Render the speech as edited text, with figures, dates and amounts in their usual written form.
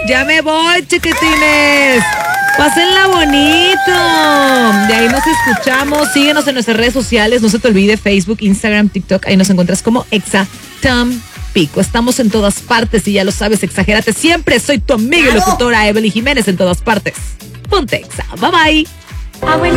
Ya me voy, chiquitines. Pásenla bonito. De ahí nos escuchamos. Síguenos en nuestras redes sociales. No se te olvide Facebook, Instagram, TikTok. Ahí nos encuentras como Exa-Tampico. Estamos en todas partes y ya lo sabes, exagérate siempre. Soy tu amiga y locutora Evelyn Jiménez en todas partes. Ponte Exa. Bye bye.